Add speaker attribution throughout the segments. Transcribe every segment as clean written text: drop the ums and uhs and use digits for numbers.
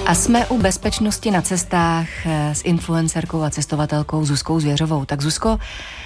Speaker 1: A jsme u bezpečnosti na cestách s influencerkou a cestovatelkou Zuzkou Zvěřovou. Tak Zuzko,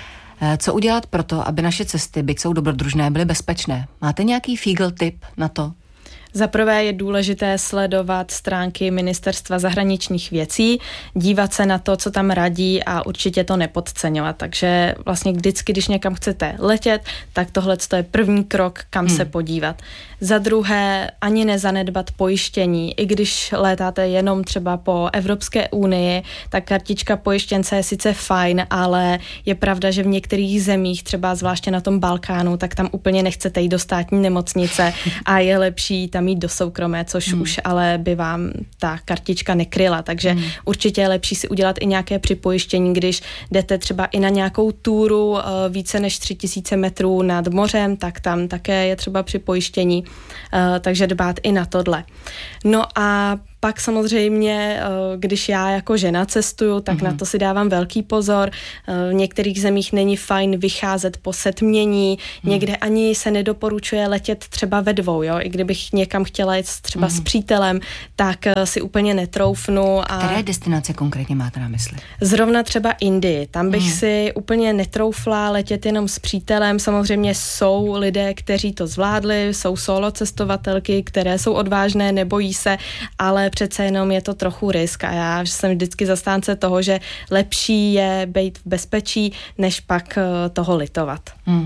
Speaker 1: co udělat pro to, aby naše cesty, byť jsou dobrodružné, byly bezpečné? Máte nějaký fígl tip na to?
Speaker 2: Za prvé je důležité sledovat stránky Ministerstva zahraničních věcí, dívat se na to, co tam radí a určitě to nepodceňovat. Takže vlastně vždycky, když někam chcete letět, tak tohle je první krok, kam se podívat. Za druhé, ani nezanedbat pojištění. I když létáte jenom třeba po Evropské unii, tak kartička pojištěnce je sice fajn, ale je pravda, že v některých zemích, třeba zvláště na tom Balkánu, tak tam úplně nechcete jít do státní nemocnice a je lepší tam jít do soukromé, což už ale by vám ta kartička nekryla. Takže určitě je lepší si udělat i nějaké připojištění, když jdete třeba i na nějakou túru více než 3000 metrů nad mořem, tak tam také je třeba připojištění. Takže dbát i na tohle. No a pak samozřejmě, když já jako žena cestuju, tak na to si dávám velký pozor. V některých zemích není fajn vycházet po setmění, někde ani se nedoporučuje letět třeba ve dvou, jo? I kdybych někam chtěla jet třeba s přítelem, tak si úplně netroufnu.
Speaker 1: Které destinace konkrétně máte na mysli?
Speaker 2: Zrovna třeba Indii. Tam bych si úplně netroufla letět jenom s přítelem. Samozřejmě jsou lidé, kteří to zvládli, jsou solo cestovatelky, které jsou odvážné, nebojí se, ale přece jenom je to trochu risk a já jsem vždycky zastánce toho, že lepší je být v bezpečí, než pak toho litovat.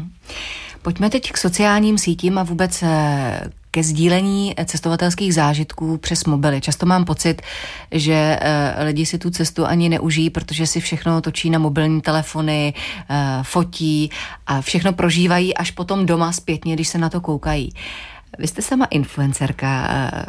Speaker 1: Pojďme teď k sociálním sítím a vůbec ke sdílení cestovatelských zážitků přes mobily. Často mám pocit, že lidi si tu cestu ani neužijí, protože si všechno točí na mobilní telefony, fotí a všechno prožívají až potom doma zpětně, když se na to koukají. Vy jste sama influencerka,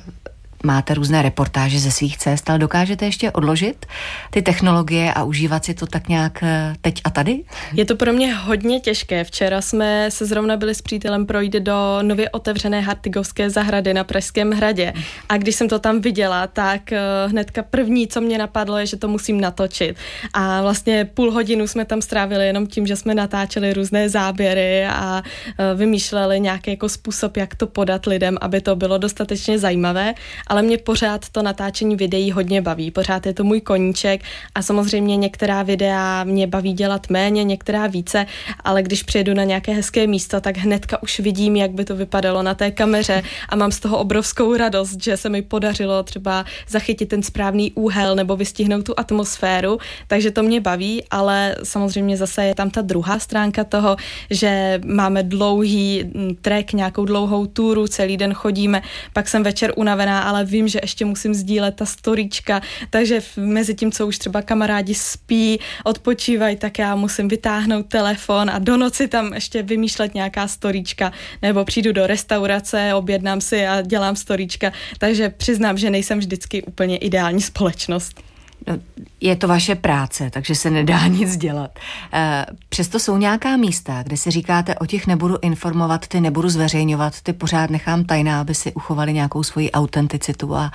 Speaker 1: máte různé reportáže ze svých cest, ale dokážete ještě odložit ty technologie a užívat si to tak nějak teď a tady?
Speaker 2: Je to pro mě hodně těžké. Včera jsme se zrovna byli s přítelem projít do nově otevřené Hartigovské zahrady na Pražském hradě. A když jsem to tam viděla, tak hnedka první, co mě napadlo, je, že to musím natočit. A vlastně půl hodinu jsme tam strávili jenom tím, že jsme natáčeli různé záběry a vymýšleli nějaký jako způsob, jak to podat lidem, aby to bylo dostatečně zajímavé. Ale mě pořád to natáčení videí hodně baví. Pořád je to můj koníček a samozřejmě některá videa mě baví dělat méně, některá více, ale když přijedu na nějaké hezké místo, tak hnedka už vidím, jak by to vypadalo na té kameře a mám z toho obrovskou radost, že se mi podařilo třeba zachytit ten správný úhel nebo vystihnout tu atmosféru, takže to mě baví, ale samozřejmě zase je tam ta druhá stránka toho, že máme dlouhý trek, nějakou dlouhou túru, celý den chodíme, pak jsem večer unavená, ale vím, že ještě musím sdílet ta storíčka, takže mezi tím, co už třeba kamarádi spí, odpočívají, tak já musím vytáhnout telefon a do noci tam ještě vymýšlet nějaká storíčka, nebo přijdu do restaurace, objednám si a dělám storíčka, takže přiznám, že nejsem vždycky úplně ideální společnost.
Speaker 1: No, je to vaše práce, takže se nedá nic dělat. Přesto jsou nějaká místa, kde si říkáte, o těch nebudu informovat, ty nebudu zveřejňovat, ty pořád nechám tajná, aby si uchovali nějakou svoji autenticitu a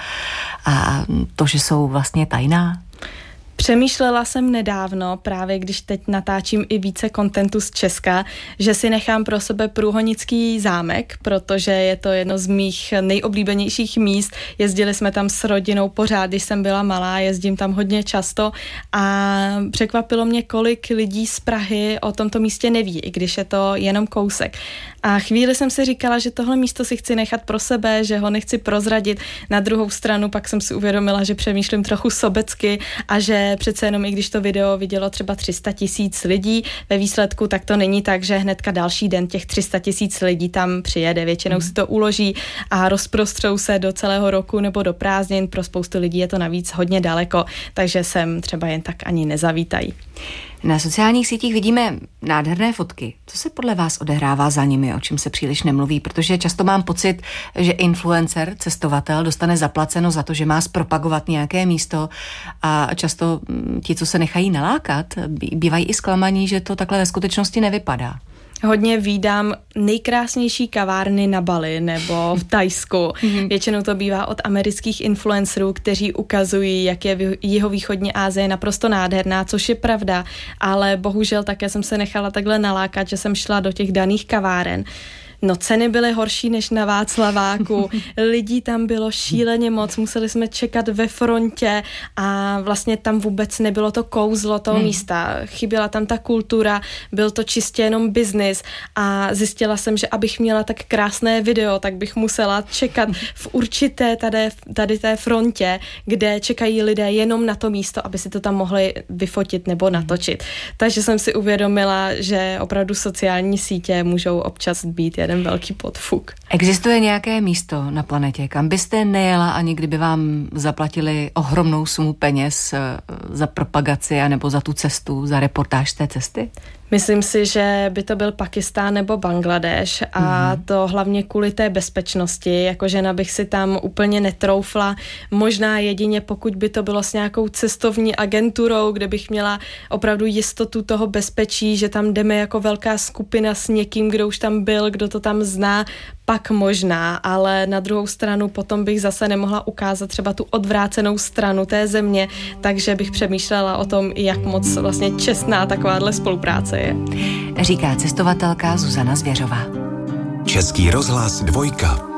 Speaker 1: to, že jsou vlastně tajná?
Speaker 2: Přemýšlela jsem nedávno, právě když teď natáčím i více kontentu z Česka, že si nechám pro sebe Průhonický zámek, protože je to jedno z mých nejoblíbenějších míst. Jezdili jsme tam s rodinou pořád, když jsem byla malá, jezdím tam hodně často a překvapilo mě, kolik lidí z Prahy o tomto místě neví, i když je to jenom kousek. A chvíli jsem si říkala, že tohle místo si chci nechat pro sebe, že ho nechci prozradit. Na druhou stranu pak jsem si uvědomila, že přemýšlím trochu sobecky a že přece jenom, i když to video vidělo třeba 300 000 lidí ve výsledku, tak to není tak, že hnedka další den těch 300 000 lidí tam přijede. Většinou si to uloží a rozprostřou se do celého roku nebo do prázdnin. Pro spoustu lidí je to navíc hodně daleko, takže sem třeba jen tak ani nezavítají.
Speaker 1: Na sociálních sítích vidíme nádherné fotky. Co se podle vás odehrává za nimi, o čem se příliš nemluví? Protože často mám pocit, že influencer, cestovatel, dostane zaplaceno za to, že má zpropagovat nějaké místo a často ti, co se nechají nalákat, bývají i zklamaní, že to takhle ve skutečnosti nevypadá.
Speaker 2: Hodně vídám nejkrásnější kavárny na Bali nebo v Thajsku. Většinou to bývá od amerických influencerů, kteří ukazují, jak je jihovýchodní Asie naprosto nádherná, což je pravda, ale bohužel také jsem se nechala takhle nalákat, že jsem šla do těch daných kaváren. No, ceny byly horší než na Václaváku, lidí tam bylo šíleně moc, museli jsme čekat ve frontě a vlastně tam vůbec nebylo to kouzlo toho místa, chyběla tam ta kultura, byl to čistě jenom biznis a zjistila jsem, že abych měla tak krásné video, tak bych musela čekat v určité tady té frontě, kde čekají lidé jenom na to místo, aby si to tam mohli vyfotit nebo natočit. Takže jsem si uvědomila, že opravdu sociální sítě můžou občas být jeden velký podfuk.
Speaker 1: Existuje nějaké místo na planetě, kam byste nejela, ani kdyby vám zaplatili ohromnou sumu peněz za propagaci anebo za tu cestu, za reportáž té cesty?
Speaker 2: Myslím si, že by to byl Pakistán nebo Bangladeš a to hlavně kvůli té bezpečnosti. Jako žena bych si tam úplně netroufla. Možná jedině pokud by to bylo s nějakou cestovní agenturou, kde bych měla opravdu jistotu toho bezpečí, že tam jdeme jako velká skupina s někým, kdo už tam byl, kdo to tam zná, pak možná, ale na druhou stranu potom bych zase nemohla ukázat třeba tu odvrácenou stranu té země, takže bych přemýšlela o tom, jak moc vlastně čestná takováhle spolupráce je.
Speaker 1: Říká cestovatelka Zuzana Zvěřová.
Speaker 3: Český rozhlas 2.